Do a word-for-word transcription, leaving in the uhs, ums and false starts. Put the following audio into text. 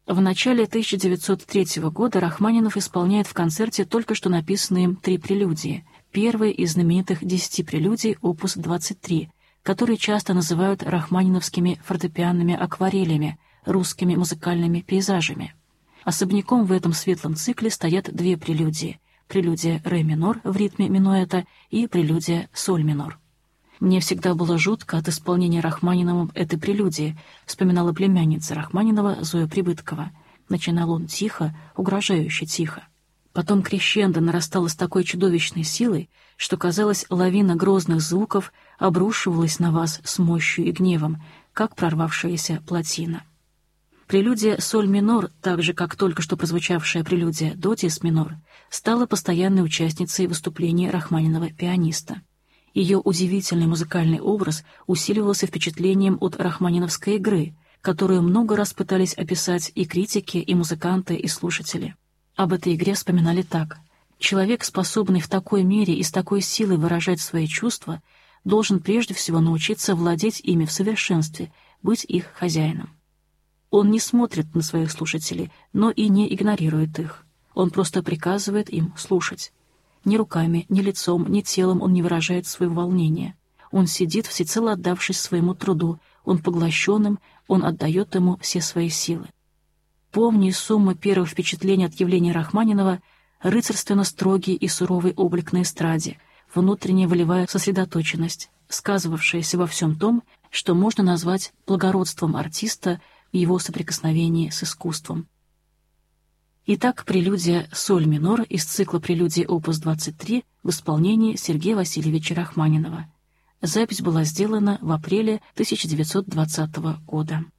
В начале тысяча девятьсот третьего года Рахманинов исполняет в концерте только что написанные им три прелюдии, первые из знаменитых десяти прелюдий опус двадцать три, которые часто называют рахманиновскими фортепианными акварелями, русскими музыкальными пейзажами. Особняком в этом светлом цикле стоят две прелюдии — прелюдия ре минор в ритме минуэта и прелюдия соль минор. «Мне всегда было жутко от исполнения Рахманиновым этой прелюдии», вспоминала племянница Рахманинова Зоя Прибыткова. Начинал он тихо, угрожающе тихо. Потом крещендо нарастало с такой чудовищной силой, что, казалось, лавина грозных звуков обрушивалась на вас с мощью и гневом, как прорвавшаяся плотина. Прелюдия соль минор, так же, как только что прозвучавшая прелюдия до диез минор, стала постоянной участницей выступлений Рахманинова пианиста. Ее удивительный музыкальный образ усиливался впечатлением от рахманиновской игры, которую много раз пытались описать и критики, и музыканты, и слушатели. Об этой игре вспоминали так: «Человек, способный в такой мере и с такой силой выражать свои чувства, должен прежде всего научиться владеть ими в совершенстве, быть их хозяином. Он не смотрит на своих слушателей, но и не игнорирует их. Он просто приказывает им слушать. Ни руками, ни лицом, ни телом он не выражает своего волнения. Он сидит, всецело отдавшись своему труду, он поглощен им, он отдает ему все свои силы». Помни из суммы первых впечатлений от явления Рахманинова рыцарственно строгий и суровый облик на эстраде, внутренняя волевая сосредоточенность, сказывавшаяся во всем том, что можно назвать благородством артиста в его соприкосновении с искусством. Итак, прелюдия соль минор из цикла прелюдий опус двадцать три в исполнении Сергея Васильевича Рахманинова. Запись была сделана в апреле тысяча девятьсот двадцатого года.